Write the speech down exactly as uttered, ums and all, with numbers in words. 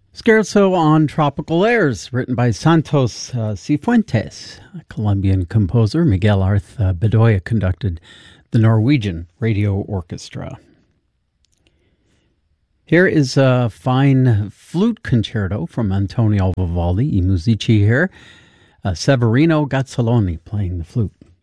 Scherzo on Tropical Airs, written by Santos uh, Cifuentes. A Colombian composer, Miguel Arth uh, Bedoya, conducted the Norwegian Radio Orchestra. Here is a fine flute concerto from Antonio Vivaldi, I Musici here. Uh, Severino Gazzoloni playing the flute.